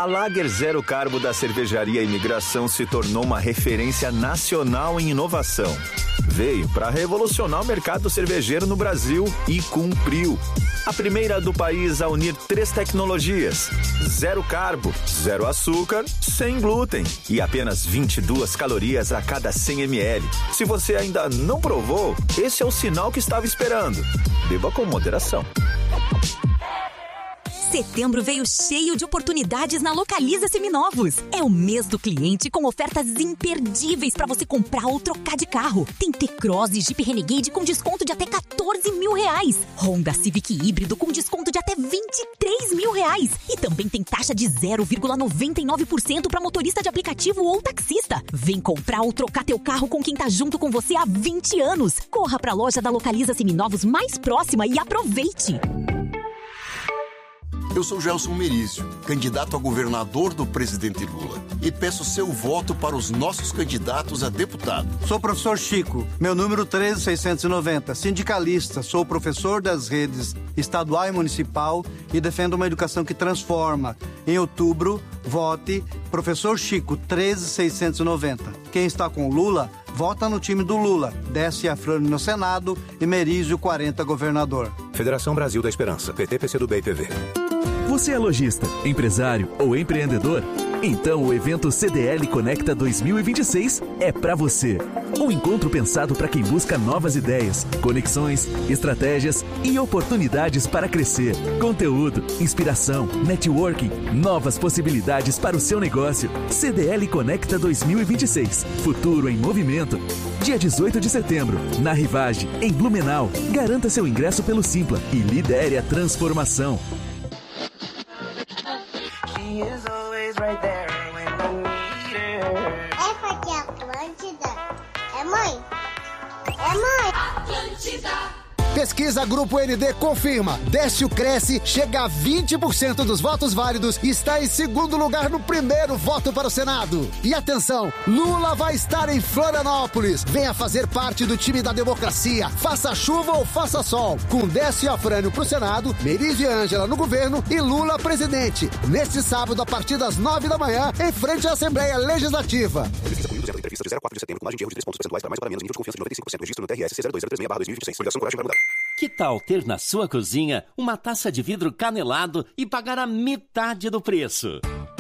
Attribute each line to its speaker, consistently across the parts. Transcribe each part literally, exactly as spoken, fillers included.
Speaker 1: A Lager Zero Carbo da Cervejaria Imigração se tornou uma referência nacional em inovação. Veio para revolucionar o mercado cervejeiro no Brasil e cumpriu. A primeira do país a unir três tecnologias: zero carbo, zero açúcar, sem glúten e apenas vinte e duas calorias a cada cem mililitros. Se você ainda não provou, esse é o sinal que estava esperando. Beba com moderação.
Speaker 2: Setembro veio cheio de oportunidades na Localiza Seminovos. É o mês do cliente com ofertas imperdíveis para você comprar ou trocar de carro. Tem T-Cross e Jeep Renegade com desconto de até quatorze mil reais. Honda Civic híbrido com desconto de até vinte e três mil reais. E também tem taxa de zero vírgula noventa e nove por cento para motorista de aplicativo ou taxista. Vem comprar ou trocar teu carro com quem tá junto com você há vinte anos. Corra para a loja da Localiza Seminovos mais próxima e aproveite.
Speaker 3: Eu sou Gelson Merizio, candidato a governador do presidente Lula, e peço seu voto para os nossos candidatos a deputado.
Speaker 4: Sou o professor Chico, meu número treze mil seiscentos e noventa, sindicalista, sou professor das redes estadual e municipal e defendo uma educação que transforma. Em outubro, vote professor Chico, treze mil seiscentos e noventa. Quem está com Lula, vota no time do Lula. Décio Afrânio no Senado e Merizio quarenta governador.
Speaker 5: Federação Brasil da Esperança, P T, P C do B e P V.
Speaker 6: Você é lojista, empresário ou empreendedor? Então o evento C D L Conecta dois mil e vinte e seis é para você. Um encontro pensado para quem busca novas ideias, conexões, estratégias e oportunidades para crescer. Conteúdo, inspiração, networking, novas possibilidades para o seu negócio. C D L Conecta dois mil e vinte e seis. Futuro em movimento. Dia dezoito de setembro, na Rivage, em Blumenau. Garanta seu ingresso pelo Simpla e lidere a transformação.
Speaker 7: Essa aqui é a Atlântida. É mãe? É mãe? Atlântida.
Speaker 8: Pesquisa Grupo N D confirma. Décio Cresce chega a vinte por cento dos votos válidos e está em segundo lugar no primeiro voto para o Senado. E atenção, Lula vai estar em Florianópolis. Venha fazer parte do time da democracia. Faça chuva ou faça sol. Com Décio Afrânio para o Senado, Merizio e Ângela no governo e Lula presidente. Neste sábado, a partir das nove da manhã, em frente à Assembleia Legislativa.
Speaker 5: Pesquisa com Windows, entrevista de zero a quatro de setembro, com margem de erro de três pontos percentuais para mais ou para menos, nível de confiança de noventa e cinco por cento. Registro no T R S C zero dois zero três seis barra dois mil e vinte e seis. Coligação Coragem para Mudar.
Speaker 9: Que tal ter na sua cozinha uma taça de vidro canelado e pagar a metade do preço?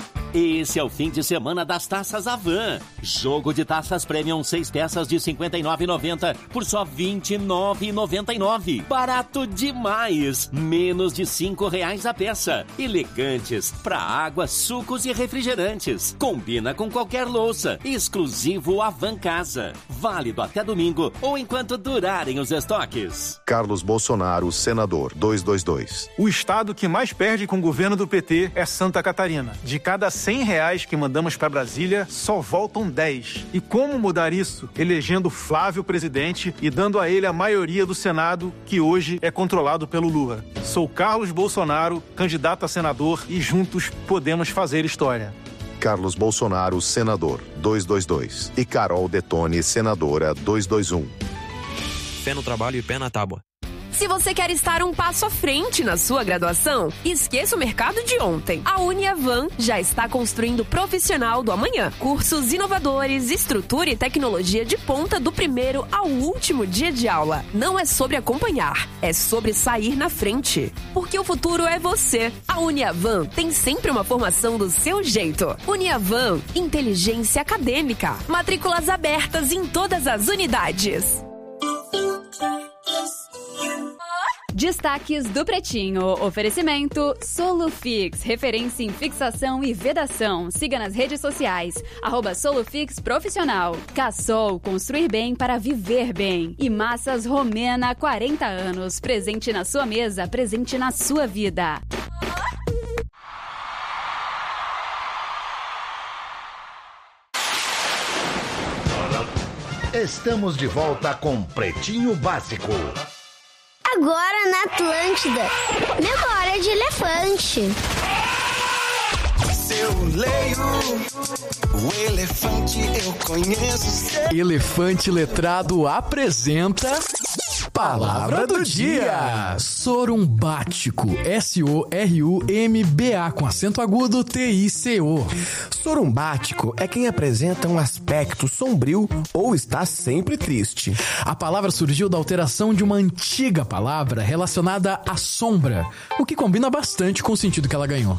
Speaker 9: Esse é o fim de semana das taças Avan. Jogo de taças Premium, seis peças de cinquenta e nove reais e noventa centavos por só vinte e nove reais e noventa e nove centavos. Barato demais! Menos de cinco reais a peça. Elegantes para água, sucos e refrigerantes. Combina com qualquer louça. Exclusivo Avan Casa. Válido até domingo ou enquanto durarem os estoques.
Speaker 10: Carlos Bolsonaro, senador, duzentos e vinte e dois.
Speaker 11: O estado que mais perde com o governo do P T é Santa Catarina. De cada cem reais que mandamos para Brasília, só voltam dez. E como mudar isso? Elegendo Flávio presidente e dando a ele a maioria do Senado, que hoje é controlado pelo Lula. Sou Carlos Bolsonaro, candidato a senador, e juntos podemos fazer história.
Speaker 10: Carlos Bolsonaro, senador, duzentos e vinte e dois. E Carol Detone, senadora, duzentos e vinte e um.
Speaker 12: Pé no trabalho e pé na tábua.
Speaker 13: Se você quer estar um passo à frente na sua graduação, esqueça o mercado de ontem. A Uniavan já está construindo o profissional do amanhã. Cursos inovadores, estrutura e tecnologia de ponta do primeiro ao último dia de aula. Não é sobre acompanhar, é sobre sair na frente. Porque o futuro é você. A Uniavan tem sempre uma formação do seu jeito. Uniavan, inteligência acadêmica. Matrículas abertas em todas as unidades.
Speaker 14: Destaques do Pretinho. Oferecimento Solufix, referência em fixação e vedação. Siga nas redes sociais, arroba Solufix Profissional. Cassol, construir bem para viver bem. E Massas Romena, quarenta anos. Presente na sua mesa, presente na sua vida.
Speaker 15: Estamos de volta com Pretinho Básico.
Speaker 7: Agora na Atlântida, memória de elefante.
Speaker 16: Se eu leio o elefante, eu conheço.
Speaker 17: Elefante Letrado apresenta
Speaker 12: Palavra do dia. Sorumbático. S O R U M B A com acento agudo T I C O.
Speaker 17: Sorumbático é quem apresenta um aspecto sombrio ou está sempre triste.
Speaker 12: A palavra surgiu da alteração de uma antiga palavra relacionada à sombra, o que combina bastante com o sentido que ela ganhou.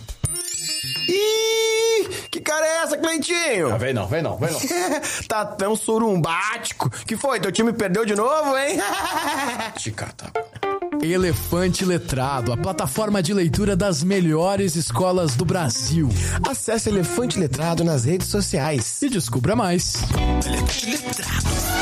Speaker 17: Ih, que cara é essa, Cleitinho?
Speaker 12: Ah, vem não, vem não, vem não.
Speaker 17: Tá tão sorumbático. Que foi? Teu time perdeu de novo, hein?
Speaker 12: Chicata. Elefante Letrado, a plataforma de leitura das melhores escolas do Brasil.
Speaker 17: Acesse Elefante Letrado nas redes sociais
Speaker 12: e descubra mais.
Speaker 17: Elefante Letrado.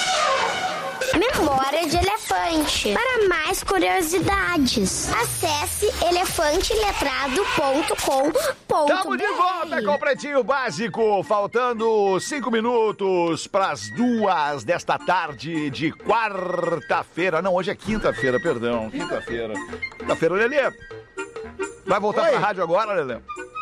Speaker 7: Memória de elefante. Para mais curiosidades, acesse elefante letrado ponto com ponto b r.
Speaker 1: Estamos de volta com o Pretinho Básico, faltando cinco minutos para as duas desta tarde de quarta-feira. Não, hoje é quinta-feira, perdão, quinta-feira. Quinta-feira, Lelê. Vai voltar Oi. pra rádio agora, Lelê?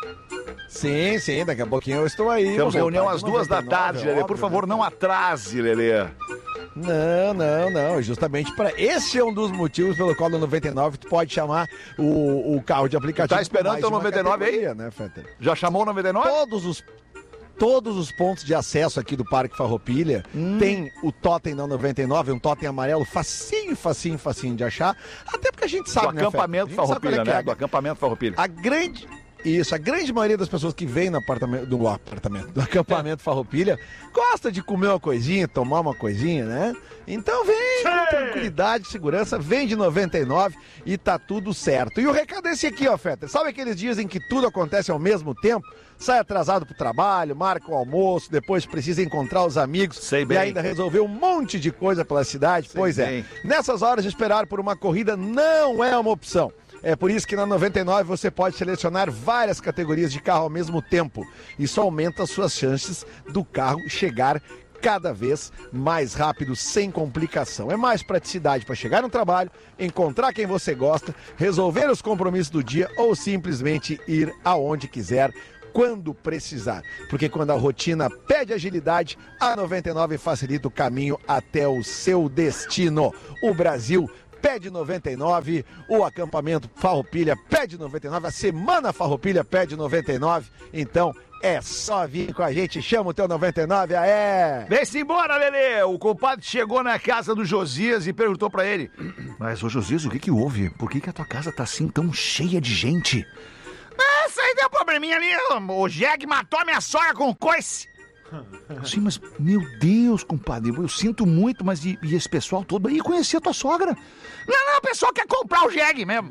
Speaker 18: Sim, sim, daqui a pouquinho eu estou aí.
Speaker 1: Temos reunião às duas da tarde, Lelê. Por favor, não atrase, Lelê.
Speaker 18: Não, não, não. Justamente para esse é um dos motivos pelo qual no noventa e nove tu pode chamar o, o carro de aplicativo.
Speaker 1: Tá esperando o noventa e nove aí?
Speaker 18: Né, Fetter?
Speaker 1: Já chamou o noventa e nove?
Speaker 18: Todos os Todos os pontos de acesso aqui do Parque Farroupilha hum. tem o totem da noventa e nove, um totem amarelo facinho, facinho, facinho de achar. Até porque a gente sabe,
Speaker 1: do né, acampamento Farroupilha, né? É. Do acampamento Farroupilha.
Speaker 18: A grande... Isso, a grande maioria das pessoas que vem no apartamento, do apartamento, do acampamento Farroupilha, gosta de comer uma coisinha, tomar uma coisinha, né? Então vem com tranquilidade, segurança, vem de noventa e nove e tá tudo certo. E o recado é esse aqui, ó, Feta. Sabe aqueles dias em que tudo acontece ao mesmo tempo? Sai atrasado pro trabalho, marca o almoço, depois precisa encontrar os amigos
Speaker 1: Sei bem.
Speaker 18: e ainda resolver um monte de coisa pela cidade? Sei pois bem. é. Nessas horas, esperar por uma corrida não é uma opção. É por isso que na noventa e nove você pode selecionar várias categorias de carro ao mesmo tempo. Isso aumenta as suas chances do carro chegar cada vez mais rápido, sem complicação. É mais praticidade para chegar no trabalho, encontrar quem você gosta, resolver os compromissos do dia ou simplesmente ir aonde quiser, quando precisar. Porque quando a rotina pede agilidade, a noventa e nove facilita o caminho até o seu destino. O Brasil pede noventa e nove, o acampamento Farroupilha pede noventa e nove, a semana Farroupilha pede noventa e nove, então é só vir com a gente, chama o teu noventa e nove, aé!
Speaker 1: Vem-se embora, Lelê! O compadre chegou na casa do Josias e perguntou pra ele: mas, ô Josias, o que que houve? Por que que a tua casa tá assim tão cheia de gente? Ah, isso aí deu probleminha ali, o Jeg matou a minha sogra com coice! Sim, mas, meu Deus, compadre, eu sinto muito, mas e, e esse pessoal todo aí conhecia a tua sogra? Não, não, o pessoal quer comprar o Jeg mesmo.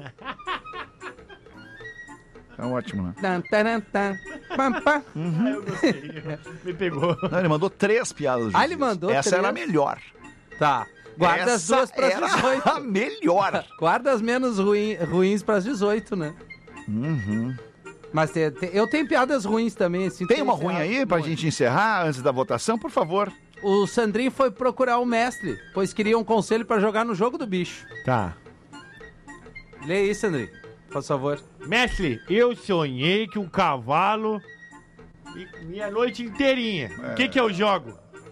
Speaker 1: É ótimo, né?
Speaker 19: Tan, tan, tan, pam, pam.
Speaker 1: Uhum.
Speaker 19: Ah, eu gostei. Me pegou.
Speaker 1: Não, ele mandou três piadas.
Speaker 19: Ah, ele mandou
Speaker 1: Essa
Speaker 19: três?
Speaker 1: era a melhor.
Speaker 19: Tá. Guarda
Speaker 1: Essa
Speaker 19: as duas para
Speaker 1: era
Speaker 19: as dezoito.
Speaker 1: a melhor.
Speaker 19: Guarda as menos ruim, ruins para as dezoito, né?
Speaker 1: Uhum.
Speaker 19: Mas te, te, eu tenho piadas ruins também. Assim,
Speaker 1: tem uma ruim aí pra gente encerrar antes da votação, por favor?
Speaker 19: O Sandrinho foi procurar o mestre, pois queria um conselho pra jogar no jogo do bicho.
Speaker 18: Tá.
Speaker 19: Lê aí, Sandrinho, por favor.
Speaker 20: Mestre, eu sonhei que um cavalo e a noite inteirinha. O é. que que eu jogo?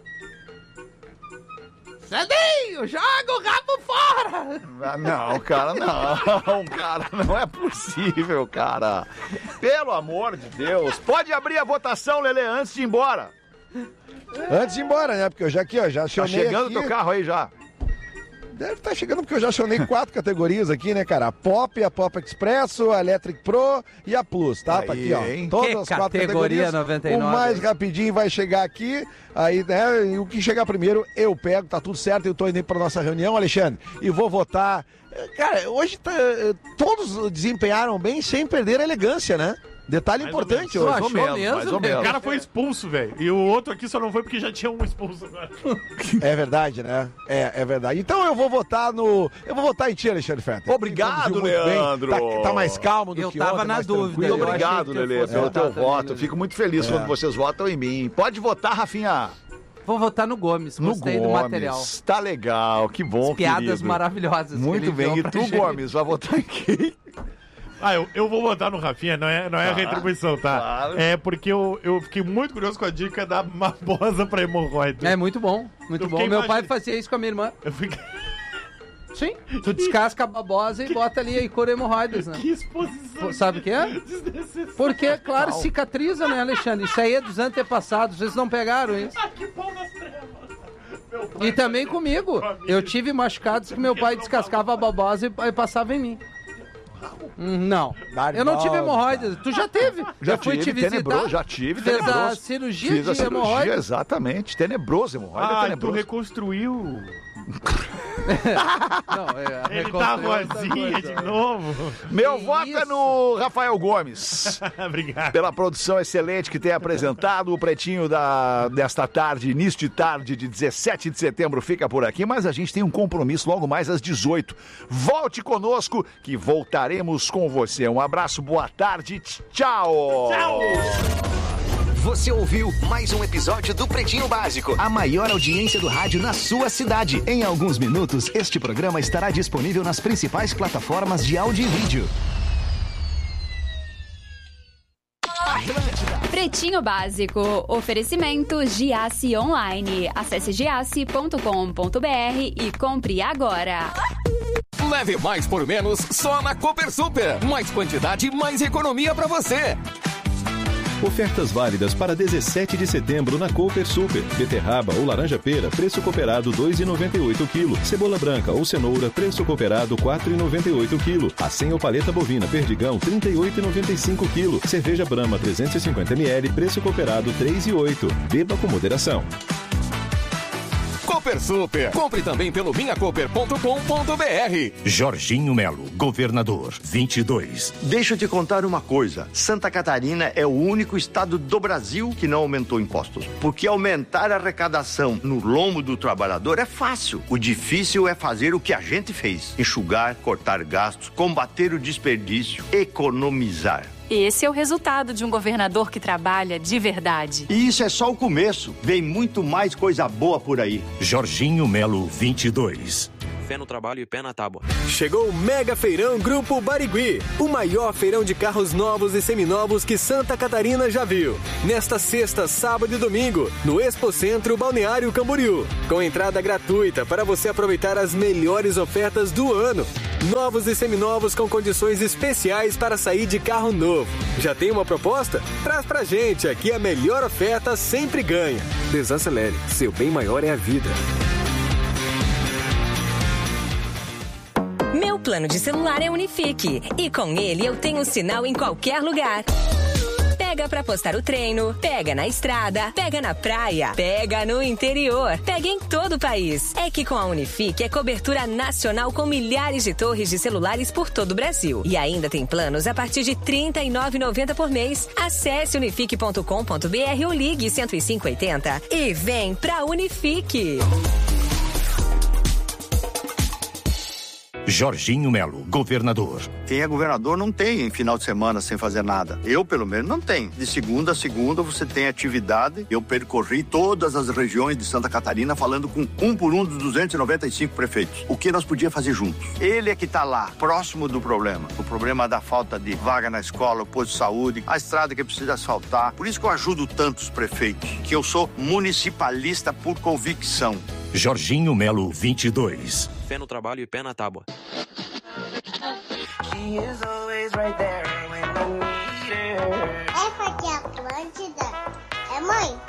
Speaker 19: Sandrinho, joga o rabo fora!
Speaker 1: Ah, não, cara, não. Cara, não é possível, cara. Pelo amor de Deus. Pode abrir a votação, Lelê, antes de ir embora.
Speaker 18: Antes de ir embora, né? Porque eu já aqui, ó, já acionei.
Speaker 1: Tá chegando o
Speaker 18: aqui.
Speaker 1: teu carro aí já.
Speaker 18: Deve estar chegando porque eu já acionei quatro categorias aqui, né, cara? A Pop, a Pop Expresso, a Electric Pro e a Plus, tá? Aí, tá aqui, ó.
Speaker 19: Hein?
Speaker 18: Todas
Speaker 19: que
Speaker 18: as quatro
Speaker 19: categoria
Speaker 18: categorias.
Speaker 19: noventa e nove,
Speaker 18: o mais
Speaker 19: hein?
Speaker 18: rapidinho vai chegar aqui, aí, né? E o que chegar primeiro, eu pego, tá tudo certo. Eu tô indo pra nossa reunião, Alexandre, e vou votar. Cara, hoje tá, todos desempenharam bem sem perder a elegância, né? Detalhe mais importante hoje.
Speaker 20: Mais ou menos, mais ou menos. O cara foi expulso, velho. E o outro aqui só não foi porque já tinha um expulso agora.
Speaker 18: É verdade, né? É, é verdade. Então eu vou votar no... Eu vou votar em ti, Alexandre Fetter.
Speaker 1: Obrigado, Leandro.
Speaker 18: Tá, tá mais calmo do
Speaker 19: eu
Speaker 18: que
Speaker 19: Eu tava
Speaker 18: ontem,
Speaker 19: na dúvida.
Speaker 1: Muito obrigado, Lelê, pelo teu voto. Eu fico muito feliz
Speaker 18: é.
Speaker 1: quando vocês votam em mim. Pode votar, Rafinha.
Speaker 19: Vou votar no Gomes. Gostei
Speaker 1: no
Speaker 19: do
Speaker 1: Gomes.
Speaker 19: material.
Speaker 1: Tá legal, que bom,
Speaker 19: As piadas
Speaker 1: querido.
Speaker 19: maravilhosas.
Speaker 1: Muito bem. E tu,
Speaker 19: gente.
Speaker 1: Gomes, vai votar em quem?
Speaker 20: Ah, eu, eu vou votar no Rafinha, não é, não é ah, retribuição, tá?
Speaker 1: Claro.
Speaker 20: É porque eu, eu fiquei muito curioso com a dica da mabosa pra hemorroida.
Speaker 19: É muito bom, muito
Speaker 20: eu
Speaker 19: bom. Meu
Speaker 20: imagine...
Speaker 19: pai fazia isso com a minha irmã.
Speaker 20: Eu fiquei...
Speaker 19: Sim, tu descasca a babosa e bota ali e cura hemorroidas, né?
Speaker 20: Que exposição.
Speaker 19: Sabe o que é? Porque, claro, cicatriza, né, Alexandre? Isso aí é dos antepassados, vocês não pegaram isso.
Speaker 20: Ah, que pau nas trevas.
Speaker 19: E também comigo. Eu tive machucados que meu pai descascava a babosa e, e passava em mim. Não, eu não tive hemorroidas. Tu já teve?
Speaker 21: Já
Speaker 19: eu fui
Speaker 21: tive,
Speaker 19: te visitar.
Speaker 21: tenebroso, já tive,
Speaker 19: Fez
Speaker 21: tenebroso.
Speaker 19: a cirurgia
Speaker 21: Fiz
Speaker 19: de
Speaker 21: a cirurgia,
Speaker 19: hemorroida?
Speaker 21: exatamente. Tenebroso, hemorroida
Speaker 20: Ah, tu
Speaker 21: tenebroso.
Speaker 20: reconstruiu.
Speaker 19: Não, é,
Speaker 20: Ele tá vozinha de novo.
Speaker 21: Meu voto é no Rafael Gomes.
Speaker 20: Obrigado.
Speaker 21: Pela produção excelente que tem apresentado. O Pretinho da, desta tarde, início de tarde de dezessete de setembro, fica por aqui. Mas a gente tem um compromisso logo mais às dezoito. Volte conosco que voltaremos com você. Um abraço, boa tarde, tchau.
Speaker 20: Tchau.
Speaker 5: Você ouviu mais um episódio do Pretinho Básico, a maior audiência do rádio na sua cidade. Em alguns minutos, este programa estará disponível nas principais plataformas de áudio e vídeo.
Speaker 14: Pretinho Básico, oferecimento Giasse Online. Acesse giasse ponto com ponto br e compre agora.
Speaker 22: Leve mais por menos só na Cooper Super. Mais quantidade, mais economia pra você.
Speaker 1: Ofertas válidas para dezessete de setembro na Cooper Super. Beterraba ou laranja-pera, preço cooperado dois reais e noventa e oito centavos quilo. Cebola branca ou cenoura, preço cooperado quatro reais e noventa e oito centavos quilo. Acém ou paleta bovina Perdigão, trinta e oito reais e noventa e cinco centavos quilo. Cerveja Brahma trezentos e cinquenta mililitros, preço cooperado três reais e oito centavos. Beba com moderação.
Speaker 22: Cooper Super. Compre também pelo minha cooper ponto com ponto br.
Speaker 23: Jorginho Melo, governador, vinte e dois.
Speaker 24: Deixa eu te contar uma coisa. Santa Catarina é o único estado do Brasil que não aumentou impostos. Porque aumentar a arrecadação no lombo do trabalhador é fácil. O difícil é fazer o que a gente fez. Enxugar, cortar gastos, combater o desperdício, economizar.
Speaker 25: Esse é o resultado de um governador que trabalha de verdade.
Speaker 24: E isso é só o começo. Vem muito mais coisa boa por aí.
Speaker 23: Jorginho Melo, vinte e dois.
Speaker 26: Fé no trabalho e pé na tábua.
Speaker 27: Chegou o Mega Feirão Grupo Barigui, o maior feirão de carros novos e seminovos que Santa Catarina já viu. Nesta sexta, sábado e domingo, no Expocentro Balneário Camboriú, com entrada gratuita para você aproveitar as melhores ofertas do ano. Novos e seminovos com condições especiais para sair de carro novo. Já tem uma proposta? Traz pra gente, aqui a melhor oferta sempre ganha. Desacelere, seu bem maior é a vida.
Speaker 28: Meu plano de celular é Unifique e com ele eu tenho sinal em qualquer lugar. Pega pra postar o treino, pega na estrada, pega na praia, pega no interior, pega em todo o país. É que com a Unifique é cobertura nacional com milhares de torres de celulares por todo o Brasil. E ainda tem planos a partir de trinta e nove reais e noventa centavos por mês. Acesse unifique ponto com ponto br ou ligue cento e cinco oitenta e vem pra Unifique.
Speaker 23: Jorginho Melo, governador.
Speaker 24: Quem é governador não tem em final de semana sem fazer nada. Eu, pelo menos, não tenho. De segunda a segunda você tem atividade. Eu percorri todas as regiões de Santa Catarina falando com um por um dos duzentos e noventa e cinco prefeitos. O que nós podíamos fazer juntos? Ele é que está lá, próximo do problema. O problema da falta de vaga na escola, o posto de saúde, a estrada que precisa asfaltar. Por isso que eu ajudo tantos prefeitos, que eu sou municipalista por convicção.
Speaker 23: Jorginho Melo, vinte e dois.
Speaker 26: Fé no trabalho e pé na tábua.
Speaker 7: É porque a Atlântida é mãe.